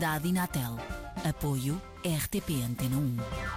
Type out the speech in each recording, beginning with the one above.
da Adinatel. Apoio RTP Antena 1.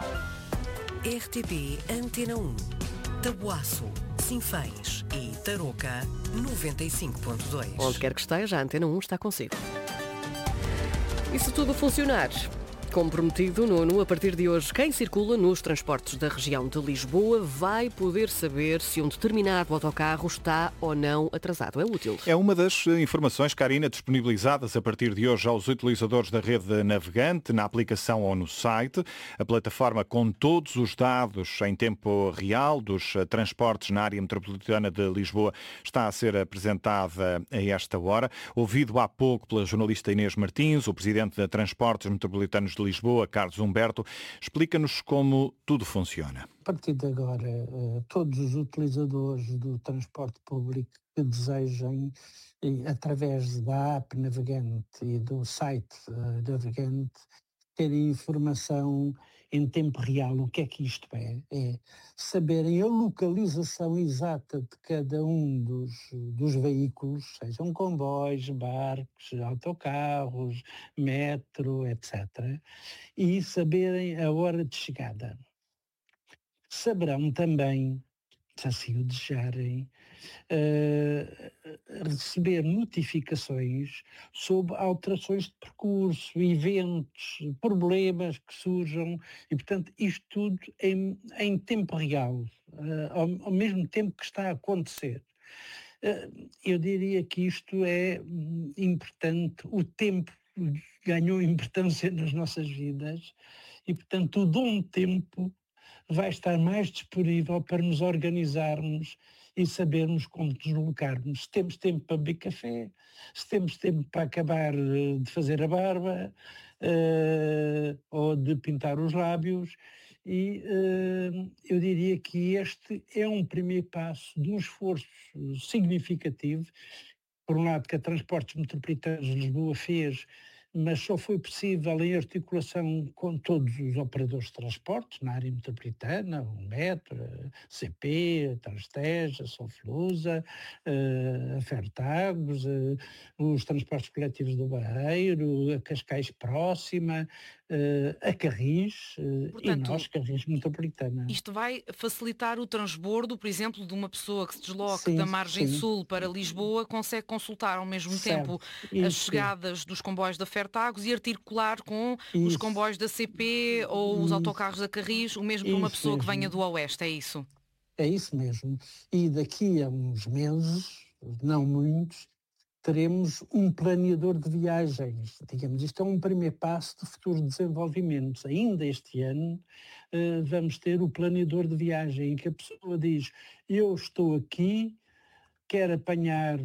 RTP Antena 1. Tabuaço, Sinfãs e Tarouca 95.2. Onde quer que esteja, a Antena 1 está consigo. E se tudo funcionar? Como prometido, Nuno, a partir de hoje, quem circula nos transportes da região de Lisboa vai poder saber se um determinado autocarro está ou não atrasado. É útil. É uma das informações, Karina, disponibilizadas a partir de hoje aos utilizadores da rede navegante, na aplicação ou no site. A plataforma com todos os dados em tempo real dos transportes na área metropolitana de Lisboa está a ser apresentada a esta hora. Ouvido há pouco pela jornalista Inês Martins, o presidente da Transportes Metropolitanos de Lisboa, Carlos Humberto, explica-nos como tudo funciona. A partir de agora, todos os utilizadores do transporte público que desejem, através da app Navegante e do site Navegante, terem informação em tempo real. O que é que isto é? É saberem a localização exata de cada um dos veículos, sejam comboios, barcos, autocarros, metro, etc. E saberem a hora de chegada. Saberão também, se assim o desejarem, receber notificações sobre alterações de percurso, eventos, problemas que surjam e, portanto, isto tudo em tempo real, ao mesmo tempo que está a acontecer. Eu diria que isto é importante, o tempo ganhou importância nas nossas vidas e, portanto, o dom de tempo vai estar mais disponível para nos organizarmos e sabermos como deslocarmos. Se temos tempo para beber café, se temos tempo para acabar de fazer a barba ou de pintar os lábios. E eu diria que este é um primeiro passo de um esforço significativo, por um lado que a Transportes Metropolitanos de Lisboa fez, mas só foi possível em articulação com todos os operadores de transportes na área metropolitana, o Metro, a CP, a Transteja, a Solflusa, a Fertagos, os transportes coletivos do Barreiro, a Cascais Próxima, a Carris. Portanto, e nós, Carris Metropolitana. Isto vai facilitar o transbordo, por exemplo, de uma pessoa que se desloque sim, da margem sim. sul para Lisboa, consegue consultar ao mesmo Certo. tempo Isso. as chegadas dos comboios da Fertagos e articular com os Isso. comboios da CP ou os autocarros da Carris, o mesmo para uma Isso pessoa que mesmo. venha do Oeste, é isso? É isso mesmo. E daqui a uns meses, não muitos, teremos um planeador de viagens. Digamos, isto é um primeiro passo de futuros desenvolvimentos. Ainda este ano vamos ter o planeador de viagem, em que a pessoa diz, eu estou aqui, quero apanhar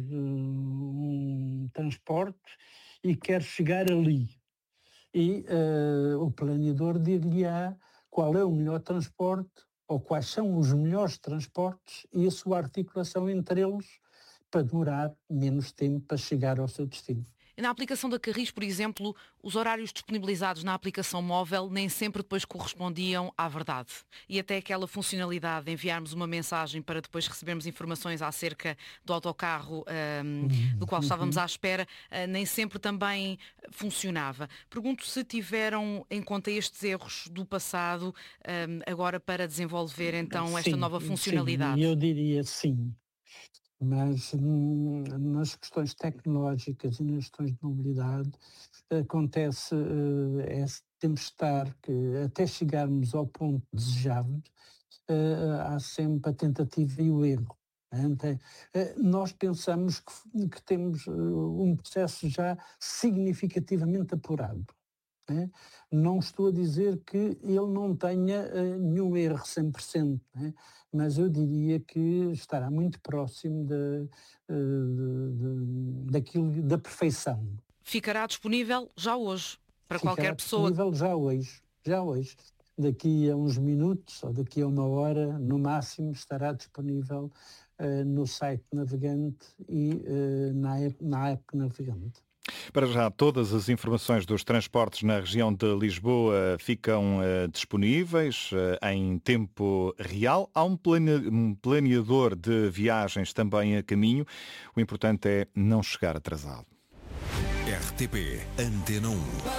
um transporte e quero chegar ali. E o planeador dir-lhe-á qual é o melhor transporte ou quais são os melhores transportes e a sua articulação entre eles para demorar menos tempo para chegar ao seu destino. E na aplicação da Carris, por exemplo, os horários disponibilizados na aplicação móvel nem sempre depois correspondiam à verdade. E até aquela funcionalidade de enviarmos uma mensagem para depois recebermos informações acerca do autocarro do qual estávamos à espera, nem sempre também funcionava. Pergunto se tiveram em conta estes erros do passado agora para desenvolver então esta nova funcionalidade. Sim, eu diria sim. Mas nas questões tecnológicas e nas questões de mobilidade acontece, temos de estar que até chegarmos ao ponto desejado, há sempre a tentativa e o erro. Nós pensamos que temos um processo já significativamente apurado. Não estou a dizer que ele não tenha nenhum erro 100%, mas eu diria que estará muito próximo daquilo, da perfeição. Ficará disponível já hoje, para qualquer pessoa. Disponível já hoje. Daqui a uns minutos ou daqui a uma hora, no máximo, estará disponível no site Navegante e na app Navegante. Para já, todas as informações dos transportes na região de Lisboa ficam disponíveis em tempo real. Há um planeador de viagens também a caminho. O importante é não chegar atrasado. RTP Antena 1.